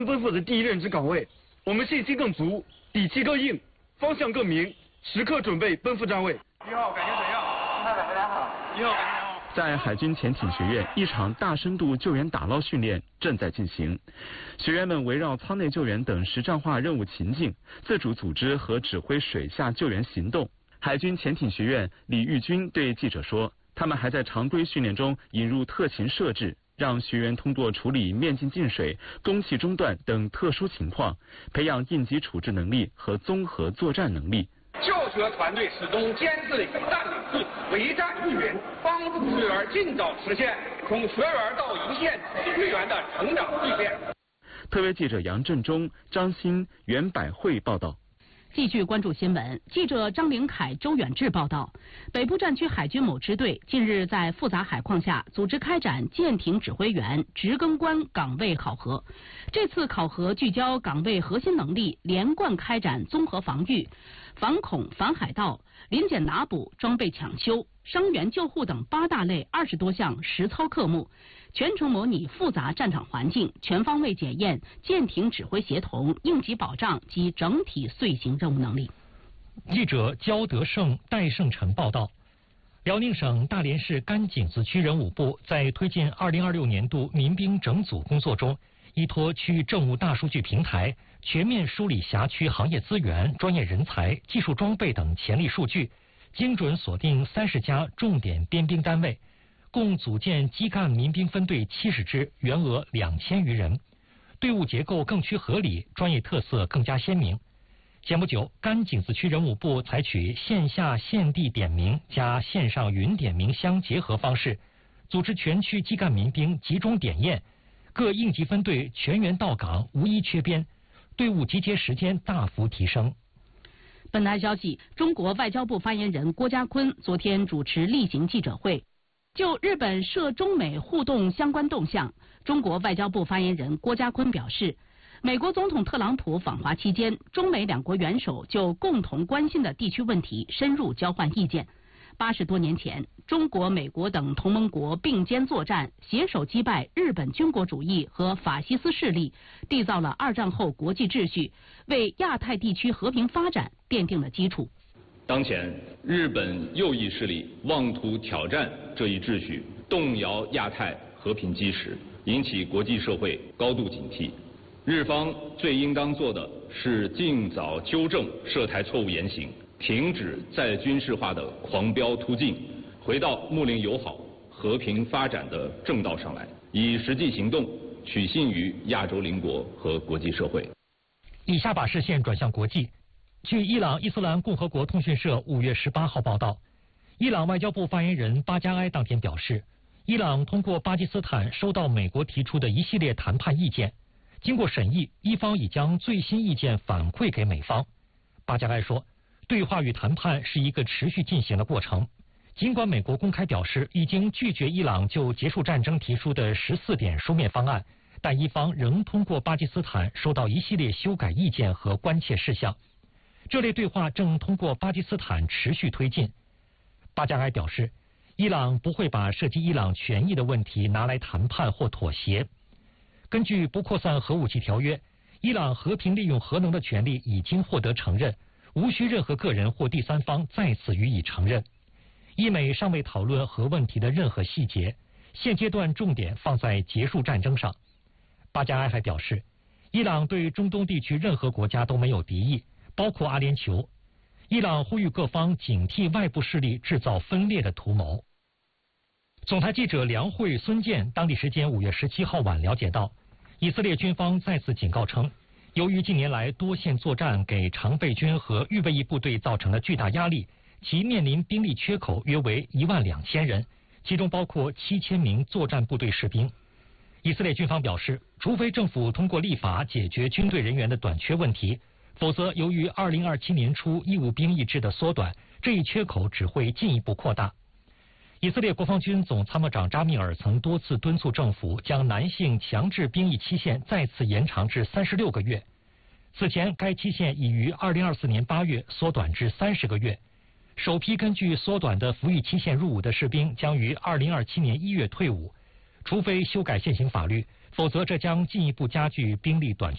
奔赴的第一任职岗位，我们信心更足，底气更硬，方向更明，时刻准备奔赴站位。 1号感觉怎样？1号感觉良好。1号感觉良好。 在海军潜艇学院，一场大深度救援打捞训练正在进行。学员们围绕舱内救援等实战化任务情境，自主组织和指挥水下救援行动。海军潜艇学院李玉军对记者说，他们还在常规训练中引入特勤设置，让学员通过处理面镜进水、供气中断等特殊情况，培养应急处置能力和综合作战能力。 救学团队始终坚持占领制、围战育人，帮助学员尽早实现从学员到一线指挥员的成长蜕变。 特约记者杨振中、张鑫、袁百惠报道。 继续关注新闻，记者张凌凯、周远志报道，北部战区海军某支队近日在复杂海况下组织开展舰艇指挥员、值更官岗位考核。这次考核聚焦岗位核心能力，连贯开展综合防御、反恐、反海盗、临检拿捕、装备抢修、伤员救护等8大类20多项实操科目，全程模拟复杂战场环境，全方位检验舰艇指挥协同、应急保障及整体遂行任务能力。 记者焦德胜、戴胜成报道。辽宁省大连市甘井子区人武部在推进2026年度民兵整组工作中，依托区域政务大数据平台，全面梳理辖区行业资源、专业人才、技术装备等潜力数据，精准锁定30家重点编兵单位，共组建基干民兵分队70支，员额2000余人，队伍结构更趋合理，专业特色更加鲜明。前不久，甘井子区人武部采取线下现地点名加线上云点名相结合方式，组织全区基干民兵集中点验，各应急分队全员到岗，无一缺编，队伍集结时间大幅提升。 本台消息，中国外交部发言人郭家坤昨天主持例行记者会，就日本涉中美互动相关动向，中国外交部发言人郭家坤表示，美国总统特朗普访华期间，中美两国元首就共同关心的地区问题深入交换意见。80多年前，中国、美国等同盟国并肩作战，携手击败日本军国主义和法西斯势力，缔造了2战后国际秩序，为亚太地区和平发展奠定了基础。 当前，日本右翼势力妄图挑战这一秩序，动摇亚太和平基石，引起国际社会高度警惕。日方最应当做的是尽早纠正涉台错误言行，停止再军事化的狂飙突进，回到睦邻友好、和平发展的正道上来，以实际行动取信于亚洲邻国和国际社会。 以下把视线转向国际。据伊朗伊斯兰共和国通讯社5月18号报道，伊朗外交部发言人巴加埃当天表示，伊朗通过巴基斯坦收到美国提出的一系列谈判意见，经过审议，伊方已将最新意见反馈给美方。巴加埃说，对话与谈判是一个持续进行的过程。尽管美国公开表示已经拒绝伊朗就结束战争提出的14点书面方案，但伊方仍通过巴基斯坦收到一系列修改意见和关切事项。这类对话正通过巴基斯坦持续推进。巴加埃表示，伊朗不会把涉及伊朗权益的问题拿来谈判或妥协。根据不扩散核武器条约，伊朗和平利用核能的权利已经获得承认，无需任何个人或第三方再次予以承认。伊美尚未讨论核问题的任何细节，现阶段重点放在结束战争上。巴加埃还表示，伊朗对中东地区任何国家都没有敌意，包括阿联酋。伊朗呼吁各方警惕外部势力制造分裂的图谋。总台记者梁慧、孙健当地时间5月17号晚了解到，以色列军方再次警告称，由于近年来多线作战给常备军和预备役部队造成了巨大压力，其面临兵力缺口约为12000人，其中包括7000名作战部队士兵。以色列军方表示，除非政府通过立法解决军队人员的短缺问题，否则由于2027年初义务兵役制的缩短，这一缺口只会进一步扩大。以色列国防军总参谋长扎米尔曾多次敦促政府将男性强制兵役期限再次延长至36个月。此前，该期限已于2024年8月缩短至30个月。首批根据缩短的服役期限入伍的士兵将于2027年1月退伍。除非修改现行法律，否则这将进一步加剧兵力短缺。